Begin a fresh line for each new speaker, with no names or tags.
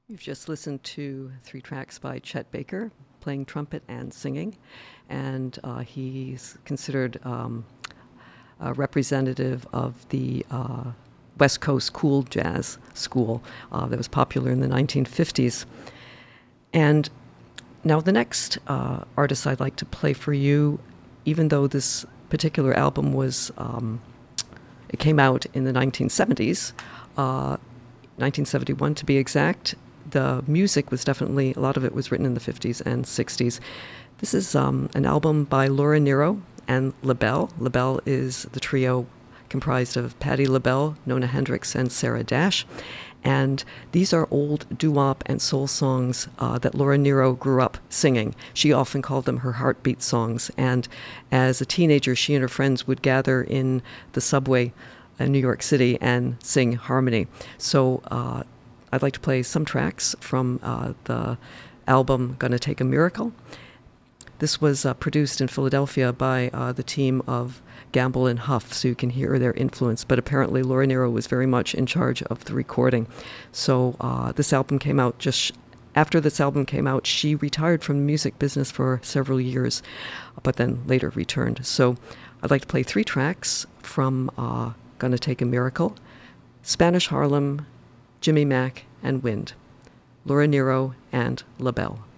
You've just listened to 3 tracks by Chet Baker, playing trumpet and singing, and he's considered a representative of the West Coast cool jazz school that was popular in the 1950s. And now the next artist I'd like to play for you, even though this particular album was, it came out in the 1970s, 1971 to be exact. The music was definitely, a lot of it was written in the 50s and 60s. This is an album by Laura Nyro and LaBelle. LaBelle is the trio comprised of Patti LaBelle, Nona Hendryx, and Sarah Dash. And these are old doo-wop and soul songs that Laura Nyro grew up singing. She often called them her heartbeat songs. And as a teenager, she and her friends would gather in the subway in New York City and sing harmony. So I'd like to play some tracks from the album Gonna Take a Miracle. This was produced in Philadelphia by the team of Gamble and Huff, so you can hear their influence. But apparently Laura Nyro was very much in charge of the recording. So this album came out just after this album came out. She retired from the music business for several years, but then later returned. So I'd like to play 3 tracks from Gonna Take a Miracle: Spanish Harlem, Jimmy Mack, and Wind. Laura Nyro and LaBelle.